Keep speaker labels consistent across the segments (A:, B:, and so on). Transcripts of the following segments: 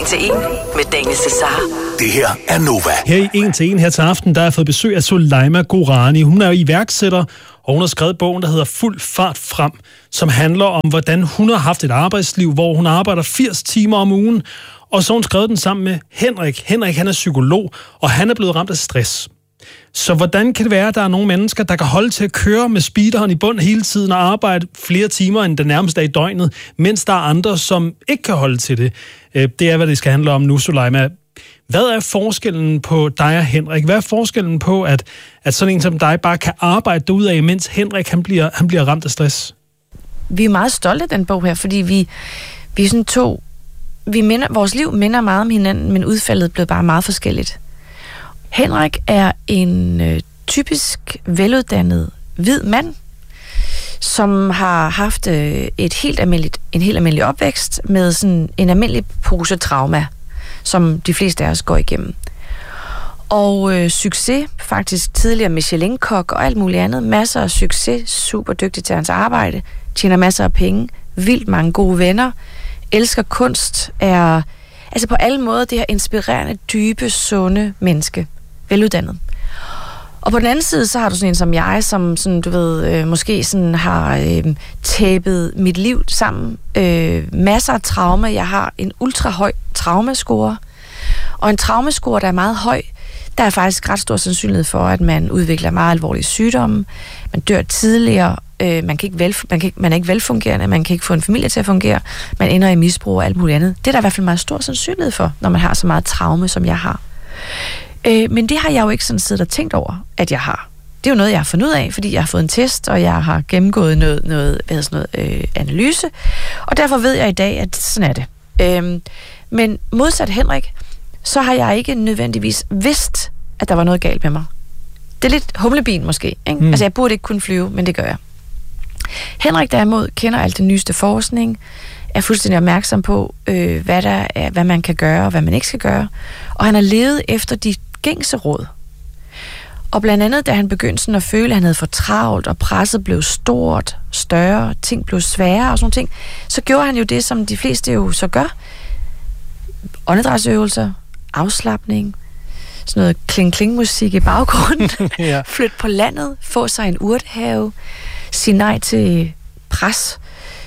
A: til en med Daniel Cesar.
B: Det her er Nova.
C: Her i 1 til 1 her til aften, der har jeg fået besøg af Soleima Gourani. Hun er jo iværksætter, og hun har skrevet bogen, der hedder Fuld fart frem, som handler om, hvordan hun har haft et arbejdsliv, hvor hun arbejder 80 timer om ugen. Og så har hun skrevet den sammen med Henrik. Henrik, han er psykolog, og han er blevet ramt af stress. Så hvordan kan det være, at der er nogle mennesker, der kan holde til at køre med speederen i bund hele tiden og arbejde flere timer end den nærmeste dag i døgnet, mens der er andre, som ikke kan holde til det? Det er, hvad det skal handle om nu, Soleima. Hvad er forskellen på dig og Henrik? Hvad er forskellen på, at sådan en som dig bare kan arbejde derudad, mens Henrik han bliver ramt af stress?
D: Vi er meget stolte af den bog her, fordi vi er sådan to... vores liv minder meget om hinanden, men udfaldet blev bare meget forskelligt. Henrik er en typisk veluddannet hvid mand, som har haft en helt almindelig opvækst med sådan en almindelig pose trauma, som de fleste af os går igennem. Og succes, faktisk tidligere Michelin-kok og alt muligt andet. Masser af succes, super dygtig til hans arbejde, tjener masser af penge, vildt mange gode venner, elsker kunst, er altså på alle måder det her inspirerende, dybe, sunde menneske. Veluddannet. Og på den anden side, så har du sådan en som jeg, som sådan, du ved, måske sådan har tæppet mit liv sammen. Masser af traume. Jeg har en ultrahøj traumascore. Og en traumascore, der er meget høj, der er faktisk ret stor sandsynlighed for, at man udvikler meget alvorlige sygdomme. Man dør tidligere. Man er ikke velfungerende. Man kan ikke få en familie til at fungere. Man ender i misbrug og alt muligt andet. Det er der i hvert fald meget stor sandsynlighed for, når man har så meget traume, som jeg har. Men det har jeg jo ikke sådan siddet og tænkt over, at jeg har. Det er jo noget, jeg har fundet ud af, fordi jeg har fået en test, og jeg har gennemgået noget analyse, og derfor ved jeg i dag, at sådan er det. Men modsat Henrik, så har jeg ikke nødvendigvis vidst, at der var noget galt med mig. Det er lidt humlebien måske, ikke? Altså jeg burde ikke kunne flyve, men det gør jeg. Henrik derimod kender alt den nyeste forskning, er fuldstændig opmærksom på, hvad man kan gøre, og hvad man ikke skal gøre. Og han har levet efter de gængse råd. Og blandt andet, da han begyndte sådan at føle, at han havde for travlt, og presset blev større, ting blev sværere og sådan ting, så gjorde han jo det, som de fleste jo så gør. Åndedrætsøvelser, afslapning, sådan noget kling-kling-musik i baggrunden, ja. Flyt på landet, få sig en urtehave, sige nej til pres,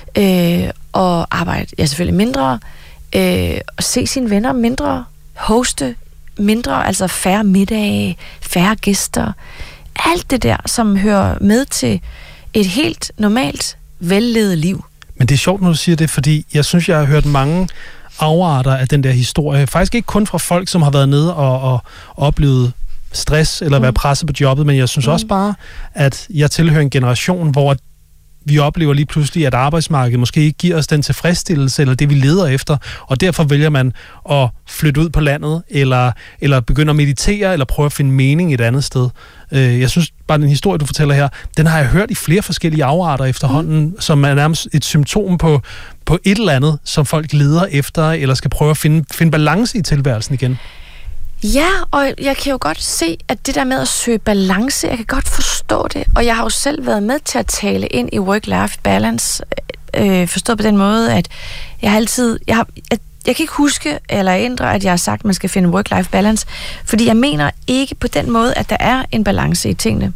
D: og arbejde, selvfølgelig mindre, og se sine venner mindre, hoste mindre, altså færre middage, færre gæster, alt det der, som hører med til et helt normalt, vellevet liv. Men det er sjovt, når du siger det, fordi jeg synes, jeg har hørt mange afarter af den der historie, faktisk ikke kun fra folk, som har været nede og oplevet stress, eller været presset på jobbet, men jeg synes også bare, at jeg tilhører en generation, hvor vi oplever lige pludselig, at arbejdsmarkedet måske ikke giver os den tilfredsstillelse, eller det vi leder efter, og derfor vælger man at flytte ud på landet, eller begynde at meditere, eller prøve at finde mening et andet sted. Jeg synes bare, den historie, du fortæller her, den har jeg hørt i flere forskellige afarter efterhånden, som er nærmest et symptom på et eller andet, som folk leder efter, eller skal prøve at finde balance i tilværelsen igen. Ja, og jeg kan jo godt se, at det der med at søge balance, jeg kan godt forstå det, og jeg har jo selv været med til at tale ind i work-life balance, forstået på den måde, at jeg kan ikke huske eller ændre, at jeg har sagt, at man skal finde work-life balance, fordi jeg mener ikke på den måde, at der er en balance i tingene.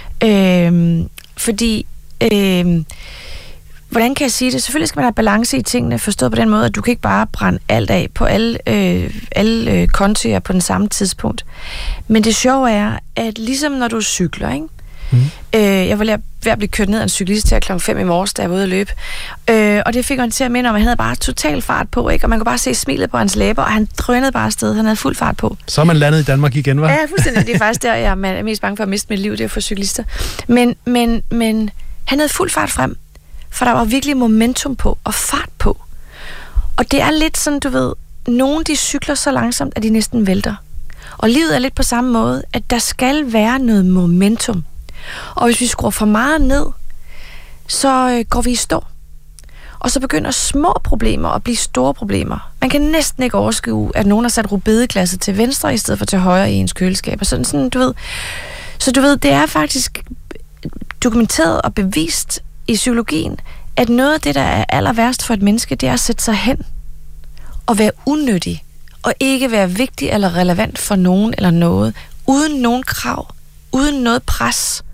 D: Hvordan kan jeg sige det? Selvfølgelig skal man have balance i tingene, forstået på den måde, at du kan ikke bare brænde alt af på alle kontier på den samme tidspunkt. Men det sjove er, at ligesom når du cykler, ikke? Jeg var ved at blive kørt ned af en cyklist her kl. 5 i morges, da jeg var ude at løbe. Og det fik han til at minde om, at han havde bare total fart på, ikke? Og man kunne bare se smilet på hans læber, og han drønede bare afsted. Han havde fuld fart på. Så er man landet i Danmark igen, hva'? Ja, fuldstændig. Det er faktisk der, jeg er mest bange for at miste mit liv, det er for cyklister. Men han havde fuld fart frem. For der var virkelig momentum på, og fart på. Og det er lidt sådan, du ved, nogen de cykler så langsomt, at de næsten vælter. Og livet er lidt på samme måde, at der skal være noget momentum. Og hvis vi skruer for meget ned, så går vi i stå. Og så begynder små problemer at blive store problemer. Man kan næsten ikke overskue, at nogen har sat rubedeglasset til venstre, i stedet for til højre i ens køleskab. Og sådan, du ved. Så du ved, det er faktisk dokumenteret og bevist i psykologien, at noget af det, der er aller værst for et menneske, det er at sætte sig hen og være unyttig og ikke være vigtig eller relevant for nogen eller noget, uden nogen krav, uden noget pres.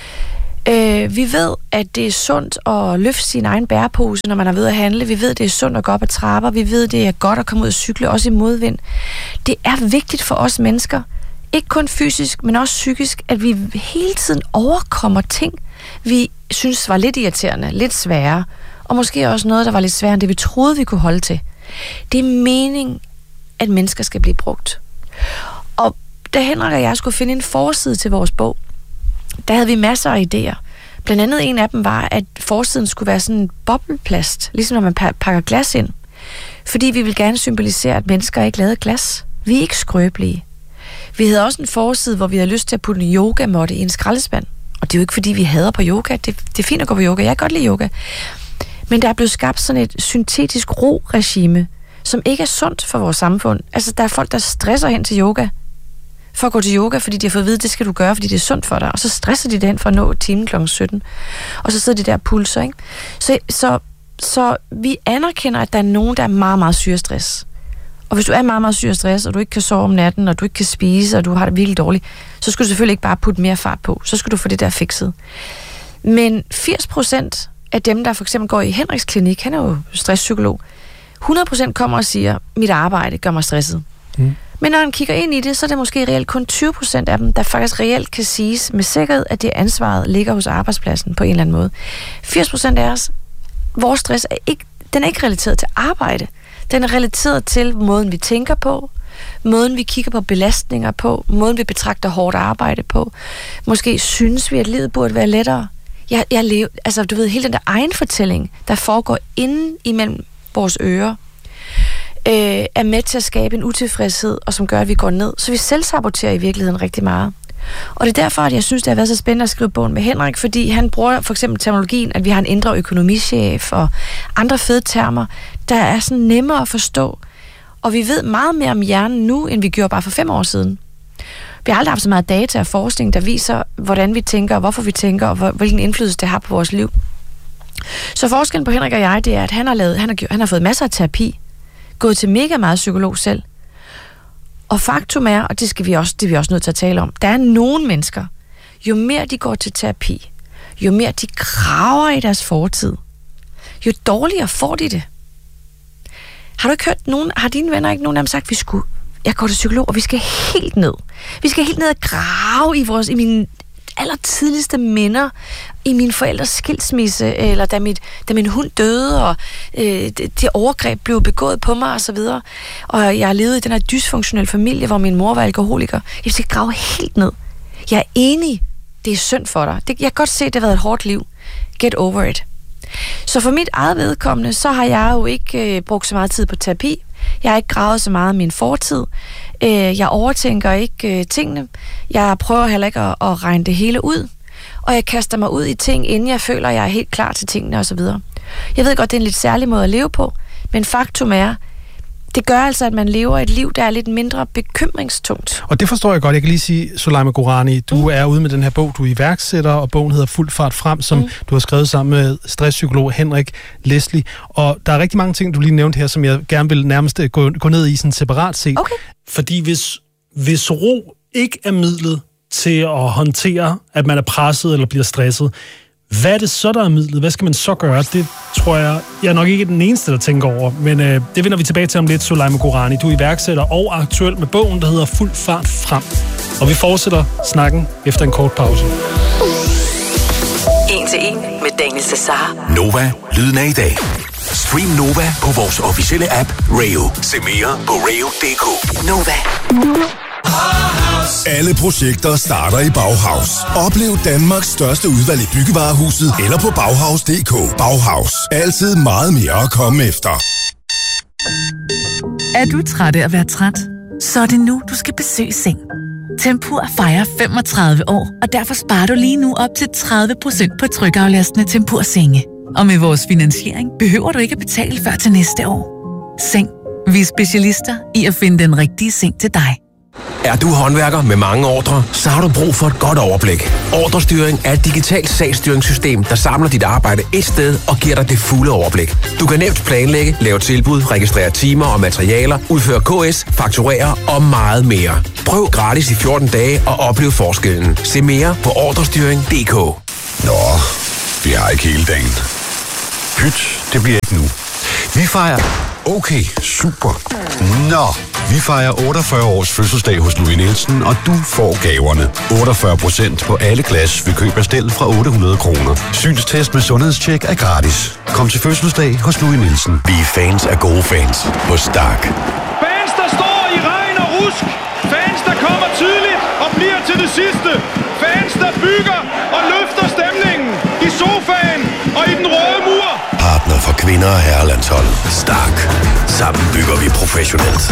D: Vi ved, at det er sundt at løfte sin egen bærepose, når man er ved at handle. Vi ved, at det er sundt at gå op ad trapper. Vi ved, at det er godt at komme ud og cykle, også i modvind. Det er vigtigt for os mennesker, ikke kun fysisk, men også psykisk, at vi hele tiden overkommer ting, vi synes var lidt irriterende, lidt svære, og måske også noget, der var lidt sværere end det, vi troede, vi kunne holde til. Det er meningen, at mennesker skal blive brugt. Og da Henrik og jeg skulle finde en forside til vores bog, der havde vi masser af idéer. Blandt andet en af dem var, at forsiden skulle være sådan en bobleplast, ligesom når man pakker glas ind. Fordi vi vil gerne symbolisere, at mennesker er ikke lavet af glas. Vi er ikke skrøbelige. Vi havde også en forside, hvor vi havde lyst til at putte en yogamåtte i en skraldespand. Og det er jo ikke, fordi vi hader på yoga. Det er fint at gå på yoga. Jeg kan godt lide yoga. Men der er blevet skabt sådan et syntetisk ro-regime, som ikke er sundt for vores samfund. Altså, der er folk, der stresser hen til yoga, for at gå til yoga, fordi de har fået at vide, at det skal du gøre, fordi det er sundt for dig. Og så stresser de det hen for at nå timen kl. 17. Og så sidder de der og pulser, ikke? Så vi anerkender, at der er nogen, der er meget, meget syg af stress. Og hvis du er meget, meget syg af stress, og du ikke kan sove om natten, og du ikke kan spise, og du har det virkelig dårligt, så skal du selvfølgelig ikke bare putte mere fart på. Så skal du få det der fikset. Men 80% af dem, der for eksempel går i Henriks klinik, han er jo stresspsykolog, 100% kommer og siger, mit arbejde gør mig stresset. Men når han kigger ind i det, så er det måske reelt kun 20% af dem, der faktisk reelt kan siges med sikkerhed, at det ansvaret ligger hos arbejdspladsen på en eller anden måde. 80% af os, vores stress er ikke relateret til arbejde. Den er relateret til måden, vi tænker på, måden, vi kigger på belastninger på, måden, vi betragter hårdt arbejde på. Måske synes vi, at livet burde være lettere. Jeg lever, altså du ved, hele den der egen fortælling, der foregår inde imellem vores ører, er med til at skabe en utilfredshed, og som gør, at vi går ned. Så vi selvsaboterer i virkeligheden rigtig meget. Og det er derfor, at jeg synes, det har været så spændende at skrive bogen med Henrik, fordi han bruger for eksempel terminologien, at vi har en indre økonomichef og andre fede termer, der er sådan nemmere at forstå. Og vi ved meget mere om hjernen nu, end vi gjorde bare for 5 år siden. Vi har aldrig haft så meget data og forskning, der viser, hvordan vi tænker, og hvorfor vi tænker, og hvilken indflydelse det har på vores liv. Så forskellen på Henrik og jeg, det er, at han har fået masser af terapi, gået til mega meget psykolog selv. Og faktum er, og det er vi også nødt til at tale om, der er nogle mennesker, jo mere de går til terapi, jo mere de graver i deres fortid, jo dårligere får de det. Har du ikke hørt nogen, har dine venner ikke nogen af dem sagt, jeg går til psykolog, og vi skal helt ned. Vi skal helt ned og grave i mine allertidligste minder, i mine forældres skilsmisse, eller da min hund døde, og det overgreb blev begået på mig, og så videre. Og jeg levede i den her dysfunktionelle familie, hvor min mor var alkoholiker. Jeg skal grave helt ned. Jeg er enig, det er synd for dig. Jeg kan godt se, at det har været et hårdt liv. Get over it. Så for mit eget vedkommende, så har jeg jo ikke brugt så meget tid på terapi. Jeg har ikke gravet så meget af min fortid. Jeg overtænker ikke tingene. Jeg prøver heller ikke at regne det hele ud. Og jeg kaster mig ud i ting, inden jeg føler, at jeg er helt klar til tingene osv. Jeg ved godt, det er en lidt særlig måde at leve på, men faktum er, det gør altså, at man lever et liv, der er lidt mindre bekymringstungt. Og
C: det forstår jeg godt. Jeg kan lige sige, Soulaima Gourani, du er ude med den her bog, du er iværksætter, og bogen hedder Fuld fart frem, som du har skrevet sammen med stresspsykolog Henrik Leslie. Og der er rigtig mange ting, du lige nævnte her, som jeg gerne vil nærmest gå ned i sådan separat set.
D: Okay.
C: Fordi hvis ro ikke er midlet til at håndtere, at man er presset eller bliver stresset, hvad er det så, der er midlet? Hvad skal man så gøre? Det tror jeg er nok ikke den eneste, der tænker over. Men det vender vi tilbage til om lidt, Soulaima Gourani. Du er iværksætter og aktuel med bogen, der hedder Fuld fart frem. Og vi fortsætter snakken efter en kort pause.
A: 1 til 1 med Daniel Cesar.
B: Nova, lyden af i dag. Stream Nova på vores officielle app Rayo. Se mere på rayo.dk.
A: Nova.
E: Alle projekter starter i Bauhaus. Oplev Danmarks største udvalg i byggevarehuset eller på Bauhaus.dk. Bauhaus. Altid meget mere at komme efter.
F: Er du træt af at være træt? Så er det nu, du skal besøge Seng. Tempur fejrer 35 år, og derfor sparer du lige nu op til 30% på trykaflastende Tempur-senge. Og med vores finansiering behøver du ikke at betale før til næste år. Seng. Vi er specialister i at finde den rigtige seng til dig.
G: Er du håndværker med mange ordrer, så har du brug for et godt overblik. Ordrestyring er et digitalt sagsstyringssystem, der samler dit arbejde et sted og giver dig det fulde overblik. Du kan nemt planlægge, lave tilbud, registrere timer og materialer, udføre KS, fakturere og meget mere. Prøv gratis i 14 dage og oplev forskellen. Se mere på ordrestyring.dk.
E: Nå, vi har ikke hele dagen. Pyt, det bliver ikke nu. Vi fejrer... Okay, super. Nå, vi fejrer 48 års fødselsdag hos Louis Nielsen, og du får gaverne. 48% på alle glas ved køb af stel fra 800 kroner. Synstest med sundhedstjek er gratis. Kom til fødselsdag hos Louis Nielsen. Vi er fans af gode fans hos Stark.
H: Fans, der står i regn og rusk. Fans, der kommer tidligt og bliver til det sidste. Fans, der bygger og løfter stemningen i sofaen og i den røde mur.
E: Partner for kvinder og herrelandshold. Stark. Sammen bygger vi professionelt.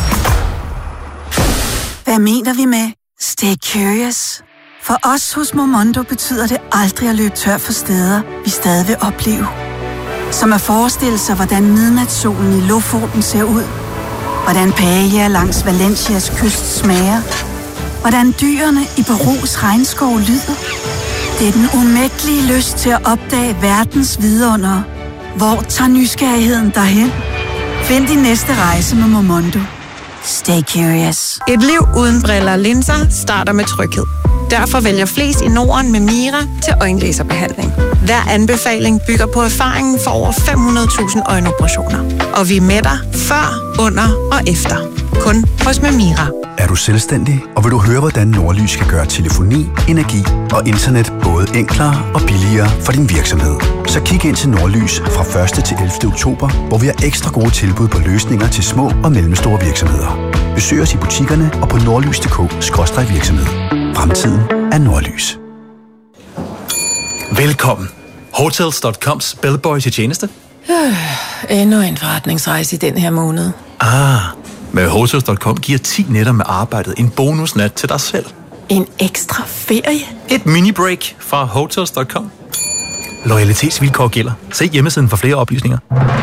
I: Hvad mener vi med stay curious? For os hos Momondo betyder det aldrig at løbe tør for steder, vi stadig vil opleve. Som at forestille sig, hvordan midnatssolen i Lofoten ser ud. Hvordan paella langs Valencias kyst smager. Hvordan dyrene i Perus regnskov lyder. Det er den umættelige lyst til at opdage verdens vidundere. Hvor tager nysgerrigheden derhen? Find din næste rejse med Momondo. Stay curious.
J: Et liv uden briller og linser starter med tryghed. Derfor vælger flest i Norden med Mira til øjenlaserbehandling. Hver anbefaling bygger på erfaringen for over 500.000 øjenoperationer. Og vi er med dig før, under og efter. Kun hos Mira.
K: Er du selvstændig, og vil du høre, hvordan Nordlys kan gøre telefoni, energi og internet både enklere og billigere for din virksomhed? Så kig ind til Nordlys fra 1. til 11. oktober, hvor vi har ekstra gode tilbud på løsninger til små og mellemstore virksomheder. Besøg os i butikkerne og på nordlys.dk/virksomhed. Fremtiden er Nordlys.
L: Velkommen. Hotels.coms bellboy til tjeneste.
M: Endnu en forretningsrejse i den her måned.
L: Med Hotels.com giver 10 nætter med arbejdet en bonusnat til dig selv.
M: En ekstra ferie?
L: Et mini-break fra Hotels.com. Loyalitetsvilkår gælder. Se hjemmesiden for flere oplysninger.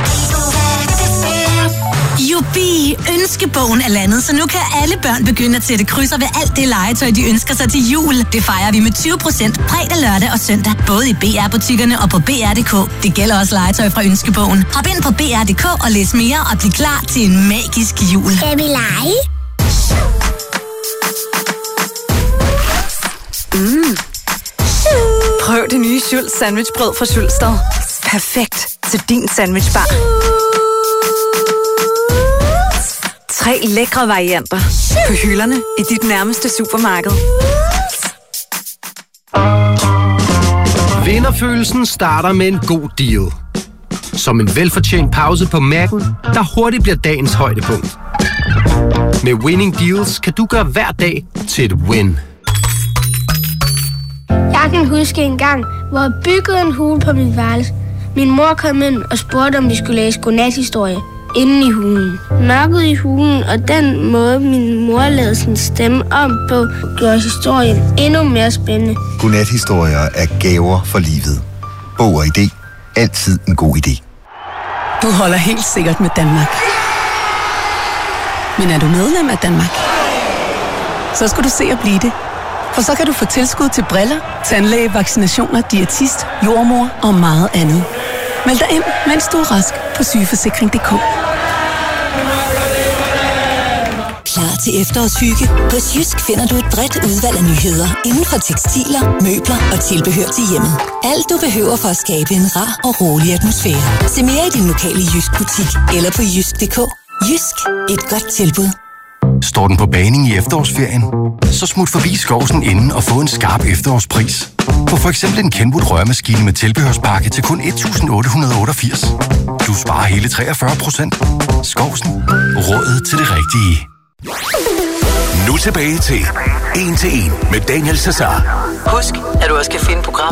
N: Jubi! Ønskebogen er landet, så nu kan alle børn begynde at sætte krydser ved alt det legetøj, de ønsker sig til jul. Det fejrer vi med 20% fredag, lørdag og søndag. Både i BR-butikkerne og på BR.dk. Det gælder også legetøj fra Ønskebogen. Hop ind på BR.dk og læs mere og bliv klar til en magisk jul.
O: Kan vi lege?
P: Prøv det nye Schultz sandwichbrød fra Schultzstad. Perfekt til din sandwichbar. 3 lækre varianter på hylderne i dit nærmeste supermarked.
Q: Vinderfølelsen starter med en god deal. Som en velfortjent pause på Mac'en, der hurtigt bliver dagens højdepunkt. Med Winning Deals kan du gøre hver dag til et win.
O: Jeg kan huske en gang, hvor jeg byggede en hule på mit værelse. Min mor kom ind og spurgte, om vi skulle læse godnathistorie inde i hulen. Mørket i hulen og den måde, min mor lavede sin stemme om på, gjorde historien endnu mere spændende.
R: Godnathistorier er gaver for livet. Bog og idé. Altid en god idé.
S: Du holder helt sikkert med Danmark. Men er du medlem af Danmark? Så skal du se at blive det. For så kan du få tilskud til briller, tandlæge, vaccinationer, diætist, jordmor og meget andet. Meld dig ind, mens du er rask på sygeforsikring.dk.
T: Klar til efterårshygge? Hos Jysk finder du et bredt udvalg af nyheder inden for tekstiler, møbler og tilbehør til hjemmet. Alt du behøver for at skabe en rar og rolig atmosfære. Se mere i din lokale Jysk-butik eller på jysk.dk. Jysk. Et godt tilbud.
U: Står den på baning i efterårsferien? Så smut forbi Skovsen inden og få en skarp efterårspris. Få for eksempel en Kenwood rørmaskine med tilbehørspakke til kun 1.888. Du sparer hele 43%. Skovsen. Rådet til det rigtige.
B: Nu tilbage til 1 til 1 med Daniel Cesar.
A: Husk, at du også kan finde programmet